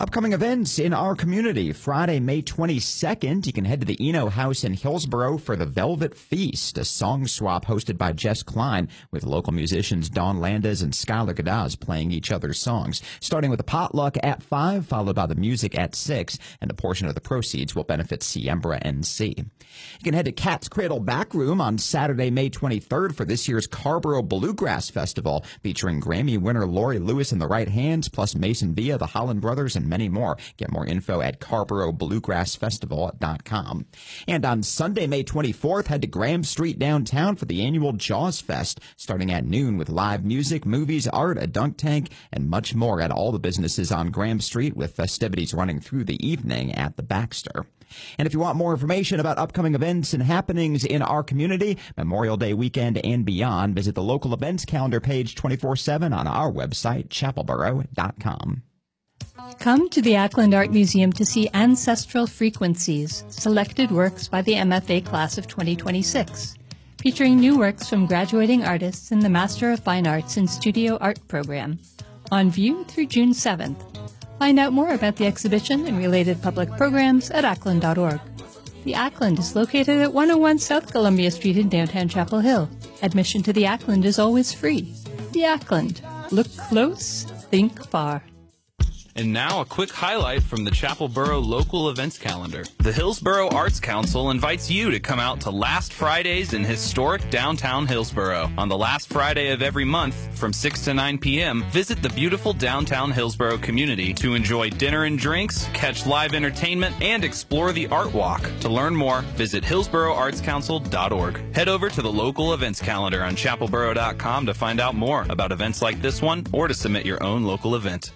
Upcoming events in our community. Friday, May 22nd, you can head to the Eno House in Hillsboro for the Velvet Feast, a song swap hosted by Jess Klein with local musicians Dawn Landis and Skylar Gadaz playing each other's songs. Starting with a potluck at 5, followed by the music at 6, and a portion of the proceeds will benefit Siembra NC. You can head to Cat's Cradle Backroom on Saturday, May 23rd for this year's Carborough Bluegrass Festival, featuring Grammy winner Lori Lewis and the Right Hands, plus Mason Villa, the Holland Brothers, and many more. Get more info at CarboroughBluegrassFestival.com. And on Sunday, May 24th, head to Graham Street downtown for the annual Jaws Fest, starting at noon with live music, movies, art, a dunk tank, and much more at all the businesses on Graham Street, with festivities running through the evening at the Baxter. And if you want more information about upcoming events and happenings in our community, Memorial Day weekend and beyond, visit the local events calendar page 24/7 on our website, chapelboro.com. Come to the Ackland Art Museum to see Ancestral Frequencies, selected works by the MFA class of 2026, featuring new works from graduating artists in the Master of Fine Arts in Studio Art program, on view through June 7th. Find out more about the exhibition and related public programs at ackland.org. The Ackland is located at 101 South Columbia Street in downtown Chapel Hill. Admission to the Ackland is always free. The Ackland. Look close, think far. And now a quick highlight from the Chapelboro local events calendar. The Hillsboro Arts Council invites you to come out to Last Fridays in historic downtown Hillsboro. On the last Friday of every month from 6 to 9 p.m., visit the beautiful downtown Hillsboro community to enjoy dinner and drinks, catch live entertainment, and explore the Art Walk. To learn more, visit hillsboroartscouncil.org. Head over to the local events calendar on chapelboro.com to find out more about events like this one or to submit your own local event.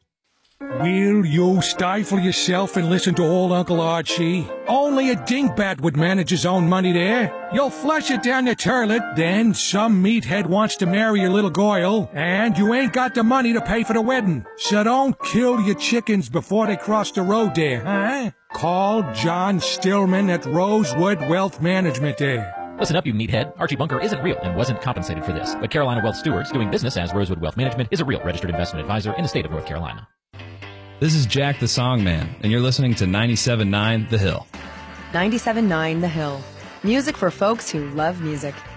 Will you stifle yourself and listen to old Uncle Archie? Only a dingbat would manage his own money there. You'll flush it down the toilet, then some meathead wants to marry your little Goyle, and you ain't got the money to pay for the wedding. So don't kill your chickens before they cross the road there, huh? Call John Stillman at Rosewood Wealth Management there. Listen up, you meathead. Archie Bunker isn't real and wasn't compensated for this. But Carolina Wealth Stewards, doing business as Rosewood Wealth Management, is a real registered investment advisor in the state of North Carolina. This is Jack the Songman, and you're listening to 97.9 The Hill. 97.9 The Hill. Music for folks who love music.